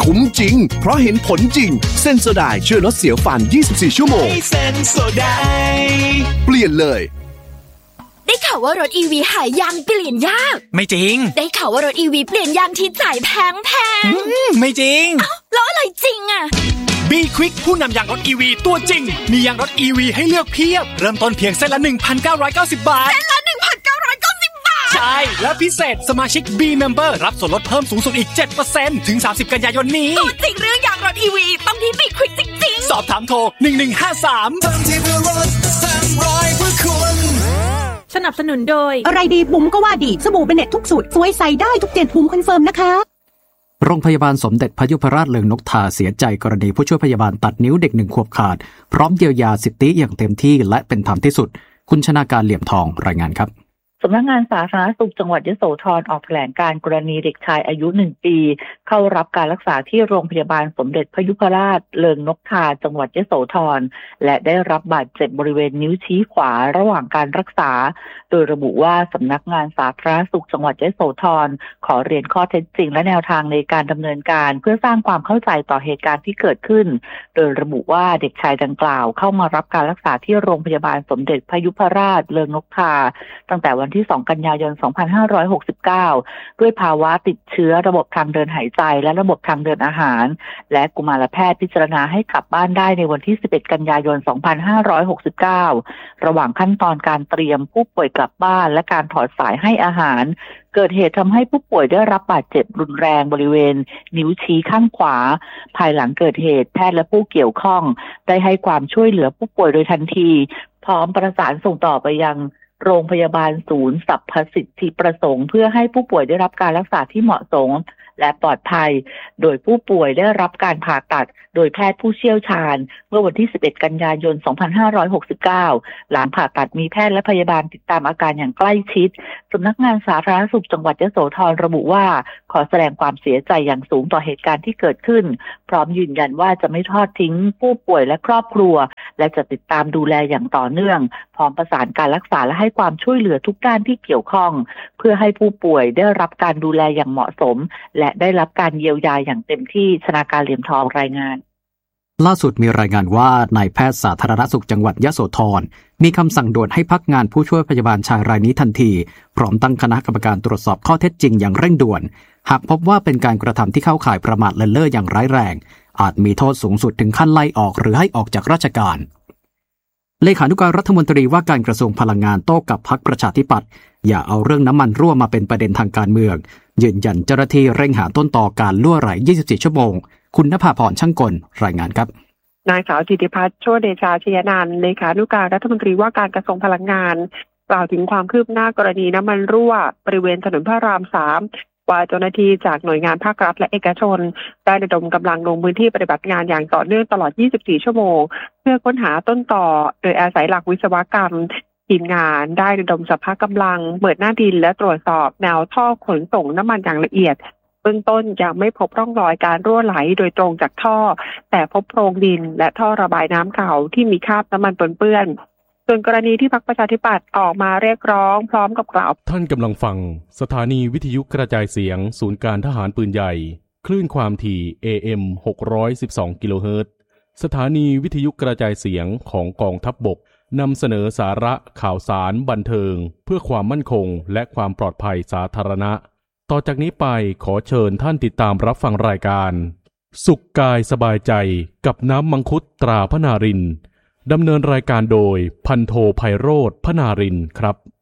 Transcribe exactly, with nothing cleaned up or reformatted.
คุ้มจริงเพราะเห็นผลจริงเซนโซไดช่วยลดเสียวฟันยี่สิบสี่ชั่วโมงเซนโซไดเปลี่ยนเลยได้ข่าวว่ารถ อี วี หายางเปลี่ยนยากไม่จริงได้ข่าวว่ารถ อี วี เปลี่ยนยางที่จ่ายแพงแพงไม่จริงอ้าวแล้วอะไรจริงอ่ะ B Quick ผู้นำยางรถ อี วี ตัวจริงมียางรถ อี วี ให้เลือกเพียบเริ่มต้นเพียงเส้นละ หนึ่งพันเก้าร้อยเก้าสิบ บาทเส้นละ หนึ่งพันเก้าร้อยเก้าสิบ บาทใช่และพิเศษสมาชิก B Member รับส่วนลดเพิ่มสูงสุดอีก เจ็ดเปอร์เซ็นต์ ถึงสามสิบกันยายนนี้ตัวจริงเรื่องยางรถ อี วี ต้องที่ B Quick จริงๆสอบถามโทรหนึ่งหนึ่งห้าสามเพิ่มที่เพื่อรถสามร้อยเพื่อคุณสนับสนุนโดยอะไรดีบุ๋มก็ว่าดีสบู่เบเน็ตทุกสูตรสวยใสได้ทุกเจ็ดบุ๋มคอนเฟิร์มนะคะโรงพยาบาลสมเด็จพยุพราชเลิงนกทาเสียใจกรณีผู้ช่วยพยาบาลตัดนิ้วเด็กหนึ่งขวบขาดพร้อมเยียวยาสิทธิอย่างเต็มที่และเป็นธรรมที่สุดคุณชนาการเหลี่ยมทองรายงานครับสำนักงานสาธารณสุขจังหวัดยโสธรออกแถลงการกรณีเด็กชายอายุหนึ่งปีเข้ารับการรักษาที่โรงพยาบาลสมเด็จพยุพราชเลิงนกทาจังหวัดยโสธรและได้รับบาดเจ็บบริเวณนิ้วชี้ขวาระหว่างการรักษาโดยระบุว่าสำนักงานสาธารณสุขจังหวัดยโสธรขอเรียนข้อเท็จจริงและแนวทางในการดำเนินการเพื่อสร้างความเข้าใจต่อเหตุการณ์ที่เกิดขึ้นโดยระบุว่าเด็กชายดังกล่าวเข้ามารับการรักษาที่โรงพยาบาลสมเด็จพยุพราชเลิงนกทาตั้งแต่วันที่สองกันยายนสองพันห้าร้อยหกสิบเก้าด้วยภาวะติดเชื้อระบบทางเดินหายใจและระบบทางเดินอาหารและกุมารแพทย์พิจารณาให้กลับบ้านได้ในวันที่สิบเอ็ดกันยายนสองพันห้าร้อยหกสิบเก้าระหว่างขั้นตอนการเตรียมผู้ป่วยกลับบ้านและการถอดสายให้อาหารเกิดเหตุทำให้ผู้ป่วยได้รับบาดเจ็บรุนแรงบริเวณนิ้วชี้ข้างขวาภายหลังเกิดเหตุแพทย์และผู้เกี่ยวข้องได้ให้ความช่วยเหลือผู้ป่วยโดยทันทีพร้อมประสานส่งต่อไปยังโรงพยาบาลศูนย์สรรพสิทธิประสงค์เพื่อให้ผู้ป่วยได้รับการรักษาที่เหมาะสมและปลอดภัยโดยผู้ป่วยได้รับการผ่าตัดโดยแพทย์ผู้เชี่ยวชาญเมื่อวันที่สิบเอ็ดกันยายนสองพันห้าร้อยหกสิบเก้าหลังผ่าตัดมีแพทย์และพยาบาลติดตามอาการอย่างใกล้ชิดสำนักงานสาธารณสุขจังหวัดยโสธรระบุว่าขอแสดงความเสียใจอย่างสูงต่อเหตุการณ์ที่เกิดขึ้นพร้อมยืนยันว่าจะไม่ทอดทิ้งผู้ป่วยและครอบครัวและจะติดตามดูแลอย่างต่อเนื่องพร้อมประสานการรักษาและให้ความช่วยเหลือทุกด้านที่เกี่ยวข้องเพื่อให้ผู้ป่วยได้รับการดูแลอย่างเหมาะสมและได้รับการเยียวยาอย่างเต็มที่ชนาการเหลี่ยมทองรายงานล่าสุดมีรายงานว่านายแพทย์สาธารณสุขจังหวัดยโสธรมีคำสั่งด่วนให้พักงานผู้ช่วยพยาบาลชายรายนี้ทันทีพร้อมตั้งคณะกรรมการตรวจสอบข้อเท็จจริงอย่างเร่งด่วนหากพบว่าเป็นการกระทำที่เข้าข่ายประมาทเลินเล่ออย่างร้ายแรงอาจมีโทษสูงสุดถึงขั้นไล่ออกหรือให้ออกจากราชการเลขานุการรัฐมนตรีว่าการกระทรวงพลังงานโต้กับพรรคประชาธิปัตย์อย่าเอาเรื่องน้ำมันรั่วมาเป็นประเด็นทางการเมืองยืนยันเจ้าหน้าที่เร่งหาต้นตอการรั่วไหลยี่สิบสี่ชั่วโมงคุณณภาพรช่างกลรายงานครับนางสาวจิตติภัทรโชติเดชาชยนันท์เลขานุการรัฐมนตรีว่าการกระทรวงพลังงานกล่าวถึงความคืบหน้ากรณีน้ำมันรั่วบริเวณถนนพระรามสามว่าเจ้าหน้าที่จากหน่วยงานภาครัฐและเอกชนได้ระดมกำลังลงพื้นที่ปฏิบัติงานอย่างต่อเนื่องตลอดยี่สิบสี่ชั่วโมงเพื่อค้นหาต้นต่อโดยอาศัยหลักวิศวกรรมทีมงานได้ระดมสรรพกำลังเปิดหน้าดินและตรวจสอบแนวท่อขนส่งน้ำมันอย่างละเอียดเบื้องต้นยังไม่พบร่องรอยการรั่วไหลโดยตรงจากท่อแต่พบโพรงดินและท่อระบายน้ำเก่าที่มีคราบน้ำมันปนเปื้อนส่วนกรณีที่พรรคประชาธิปัตย์ออกมาเรียกร้องพร้อมกับกล่าวท่านกำลังฟังสถานีวิทยุกระจายเสียงศูนย์การทหารปืนใหญ่คลื่นความถี่ เอ เอ็ม หกร้อยสิบสอง กิโลเฮิรตซ์สถานีวิทยุกระจายเสียงของกองทัพบกนำเสนอสาระข่าวสารบันเทิงเพื่อความมั่นคงและความปลอดภัยสาธารณะต่อจากนี้ไปขอเชิญท่านติดตามรับฟังรายการสุขกายสบายใจกับน้ำมังคุดตราพนารินดำเนินรายการโดยพันโทไพโรจน์พนารินครับ